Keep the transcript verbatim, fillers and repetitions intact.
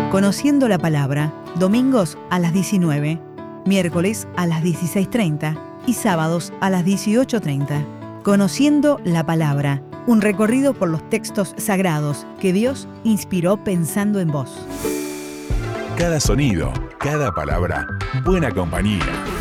Conociendo la Palabra, domingos a las diecinueve, miércoles a las dieciséis treinta y sábados a las dieciocho treinta. Conociendo la Palabra, un recorrido por los textos sagrados que Dios inspiró pensando en vos. Cada sonido, cada palabra, buena compañía.